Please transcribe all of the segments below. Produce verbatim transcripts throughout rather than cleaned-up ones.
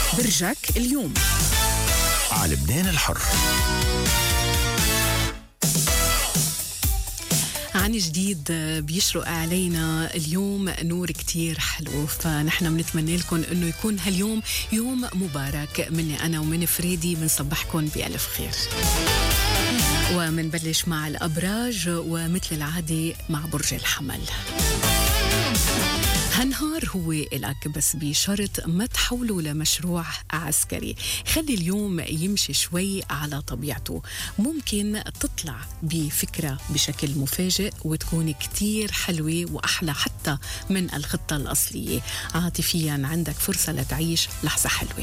برجك اليوم على لبنان الحر. عن جديد بيشرق علينا اليوم نور كتير حلو، فنحن بنتمنى لكم انه يكون هاليوم يوم مبارك. مني انا ومن فريدي بنصبحكم بألف خير، ومنبلش مع الأبراج ومثل العادة مع برج الحمل. هالنهار هو إلك، بس بشرط ما تحوله لمشروع عسكري. خلي اليوم يمشي شوي على طبيعته. ممكن تطلع بفكرة بشكل مفاجئ وتكون كتير حلوة وأحلى حتى من الخطة الأصلية. عاطفيا عندك فرصة لتعيش لحظة حلوة.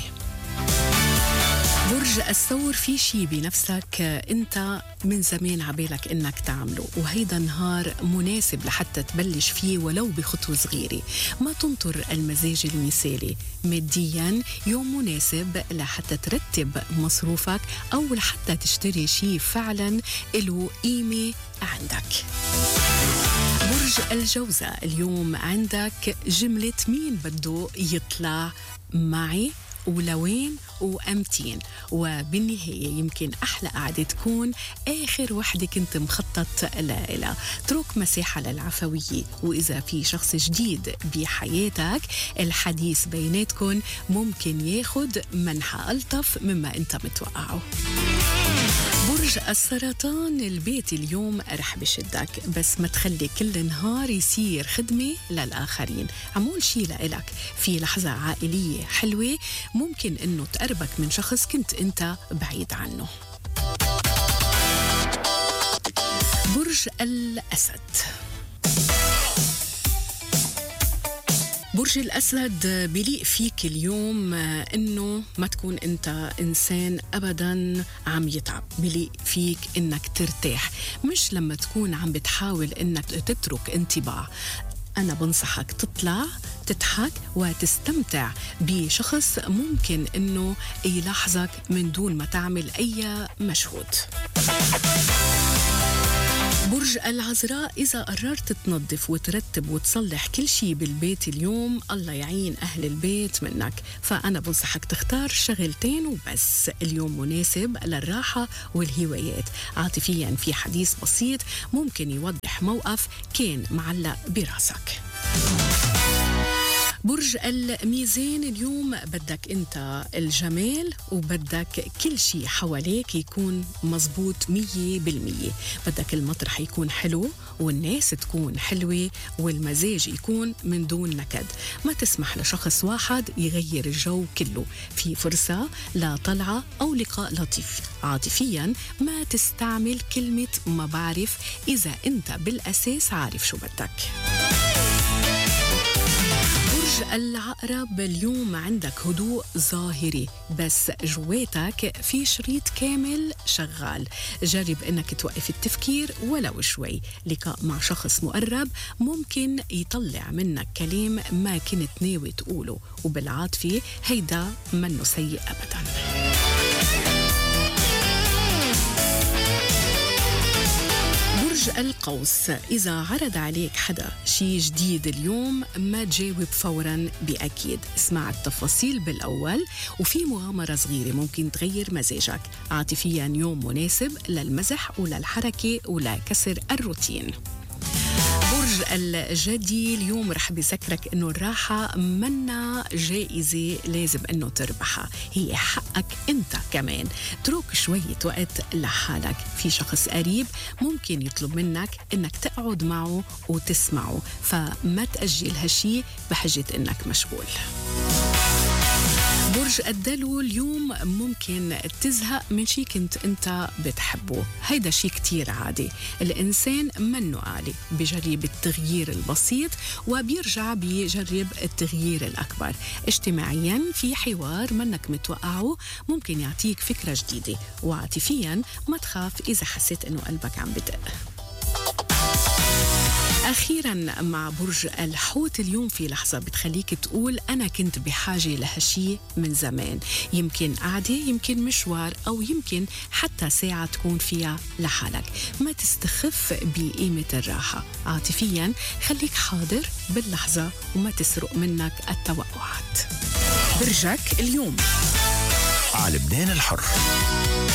برج الثور، في شي بنفسك انت من زمان عبالك انك تعمله، وهيدا النهار مناسب لحتى تبلش فيه ولو بخطوة صغيرة. ما تنطر المزاج المثالي. ماديا يوم مناسب لحتى ترتب مصروفك او لحتى تشتري شي فعلا له قيمة عندك. برج الجوزة، اليوم عندك جملة مين بده يطلع معي ولوين وأمتين، وبالنهاية يمكن أحلى قعدة تكون آخر وحدة كنت مخطط لها. اترك مساحة للعفوية، وإذا في شخص جديد بحياتك الحديث بيناتكن ممكن ياخد منحى ألطف مما أنت متوقعه. برج السرطان، البيت اليوم رح بشدك، بس ما تخلي كل نهار يصير خدمة للآخرين. عمول شي لإلك في لحظة عائلية حلوة ممكن إنه تقربك من شخص كنت أنت بعيد عنه. برج الأسد، برج الأسد بيليق فيك اليوم إنه ما تكون أنت إنسان أبداً عم يتعب. بيليق فيك إنك ترتاح، مش لما تكون عم بتحاول إنك تترك انطباع. أنا بنصحك تطلع تضحك وتستمتع بشخص ممكن إنه يلاحظك من دون ما تعمل أي مجهود. برج العذراء، إذا قررت تنظف وترتب وتصلح كل شيء بالبيت اليوم الله يعين أهل البيت منك، فأنا بنصحك تختار شغلتين وبس. اليوم مناسب للراحة والهوايات. عاطفيا في حديث بسيط ممكن يوضح موقف كان معلق براسك. برج الميزان، اليوم بدك انت الجمال وبدك كل شيء حواليك يكون مزبوط مية بالمية. بدك المطرح يكون حلو والناس تكون حلوة والمزاج يكون من دون نكد. ما تسمح لشخص واحد يغير الجو كله. في فرصة لطلعة أو لقاء لطيف. عاطفيا ما تستعمل كلمة ما بعرف إذا انت بالأساس عارف شو بدك. برج العقرب، اليوم عندك هدوء ظاهري بس جواتك في شريط كامل شغال. جرب انك توقف التفكير ولو شوي. لقاء مع شخص مقرب ممكن يطلع منك كلام ما كنت ناوي تقوله، وبالعاطفة هيدا منه سيء أبداً. برج القوس، إذا عرض عليك حدا شي جديد اليوم ما تجاوب فوراً بأكيد. اسمع التفاصيل بالأول، وفي مغامرة صغيرة ممكن تغير مزاجك. عاطفياً يوم مناسب للمزح وللحركة ولكسر الروتين. برج الجدي، اليوم رح بذكرك انه الراحة منا جائزة لازم انه تربحها، هي حقك انت كمان. اترك شوية وقت لحالك. في شخص قريب ممكن يطلب منك انك تقعد معه وتسمعه، فما تأجل هالشي بحجة انك مشغول. برج الدلو، اليوم ممكن تزهق من شي كنت انت بتحبه. هيدا شي كتير عادي. الإنسان منه آلي، بجرب التغيير البسيط وبيرجع بيجرب التغيير الأكبر. اجتماعيا في حوار منك متوقعه ممكن يعطيك فكرة جديدة. وعاطفيا ما تخاف إذا حسيت انه قلبك عم بدق. أخيراً مع برج الحوت، اليوم في لحظة بتخليك تقول أنا كنت بحاجة لهالشي من زمان، يمكن قعدة، يمكن مشوار، أو يمكن حتى ساعة تكون فيها لحالك. ما تستخف بقيمة الراحة. عاطفياً خليك حاضر باللحظة وما تسرق منك التوقعات. برجك اليوم. على لبنان الحر.